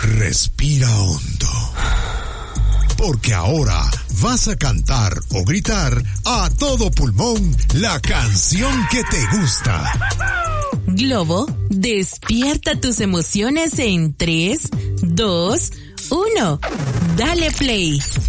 Respira hondo. Porque ahora vas a cantar o gritar a todo pulmón la canción que te gusta. Globo, despierta tus emociones en 3, 2, 1. Dale play.